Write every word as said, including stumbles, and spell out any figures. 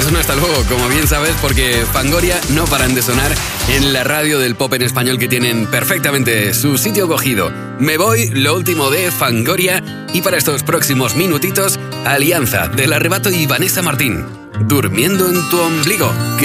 que son hasta luego, como bien sabes, porque Fangoria no paran de sonar en la radio del pop en español, que tienen perfectamente su sitio cogido. Me voy, lo último de Fangoria, y para estos próximos minutitos, Alianza, del Arrebato y Vanessa Martín, Durmiendo en tu ombligo.